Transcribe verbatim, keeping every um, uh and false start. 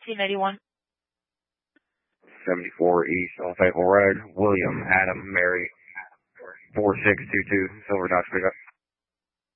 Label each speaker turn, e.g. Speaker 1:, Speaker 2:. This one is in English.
Speaker 1: fifteen eighty-one.
Speaker 2: seventy-four East on Fayetteville Road, William, Adam, Mary, four six two two, Silver Dodge pickup.